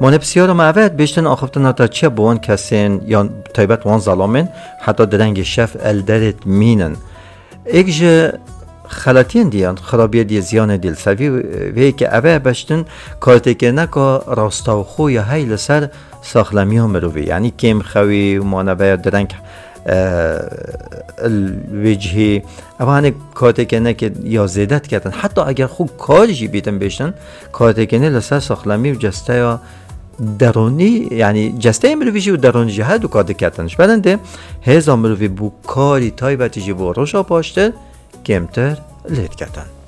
من بسیار معود بیشتن آخفتن تا چه بوان کسین یا تایبت وان ظالمین حتی درنگ شف الدرت مینن اگه خلاتین دیان خرابی دی زیان دیل سوی وی که اوه بشتن کارتی که نکا راستاو خو یا هیل سر ساخلمی ها مروی یعنی کم خوی و مانوه درنگ الوجهی اوه کارتی که نکه یا زیدت کردن حتی اگر خوب کارجی بیتن بیشتن کارتی که نه لسر ساخلمی و جسته یا درونی یعنی جسته مرویشی و درونی جهت دو کار کردنش بدنده هزا مروی بو کاری تایبتی جی بو روشا پاشته کمتر لید کردن